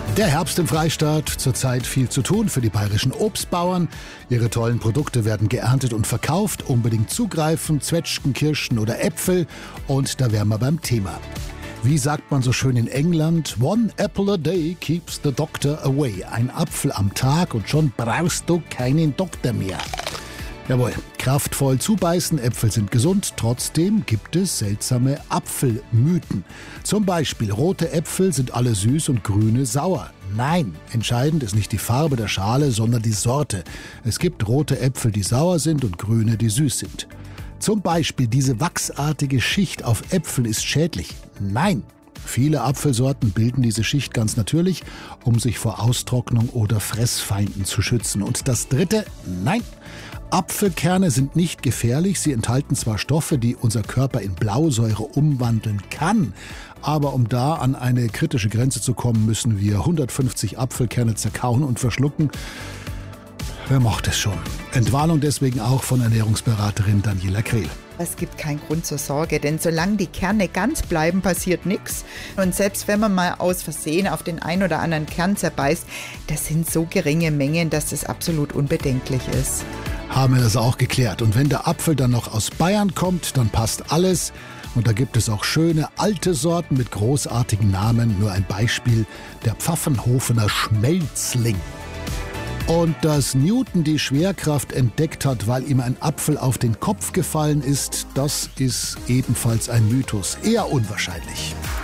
Der Herbst im Freistaat, zurzeit viel zu tun für die bayerischen Obstbauern. Ihre tollen Produkte werden geerntet und verkauft. Unbedingt zugreifen, Zwetschgen, Kirschen oder Äpfel. Und da wären wir beim Thema. Wie sagt man so schön in England? One apple a day keeps the doctor away. Ein Apfel am Tag und schon brauchst du keinen Doktor mehr. Jawohl, kraftvoll zubeißen, Äpfel sind gesund, trotzdem gibt es seltsame Apfelmythen. Zum Beispiel, rote Äpfel sind alle süß und grüne sauer. Nein, entscheidend ist nicht die Farbe der Schale, sondern die Sorte. Es gibt rote Äpfel, die sauer sind und grüne, die süß sind. Zum Beispiel, diese wachsartige Schicht auf Äpfeln ist schädlich. Nein, viele Apfelsorten bilden diese Schicht ganz natürlich, um sich vor Austrocknung oder Fressfeinden zu schützen. Und das Dritte, nein, Apfelkerne sind nicht gefährlich. Sie enthalten zwar Stoffe, die unser Körper in Blausäure umwandeln kann, aber um da an eine kritische Grenze zu kommen, müssen wir 150 Apfelkerne zerkauen und verschlucken. Wer macht es schon? Entwarnung deswegen auch von Ernährungsberaterin Daniela Krehl. Es gibt keinen Grund zur Sorge, denn solange die Kerne ganz bleiben, passiert nichts. Und selbst wenn man mal aus Versehen auf den ein oder anderen Kern zerbeißt, das sind so geringe Mengen, dass das absolut unbedenklich ist. Haben wir das auch geklärt. Und wenn der Apfel dann noch aus Bayern kommt, dann passt alles. Und da gibt es auch schöne alte Sorten mit großartigen Namen. Nur ein Beispiel, der Pfaffenhofener Schmelzling. Und dass Newton die Schwerkraft entdeckt hat, weil ihm ein Apfel auf den Kopf gefallen ist, das ist ebenfalls ein Mythos. Eher unwahrscheinlich.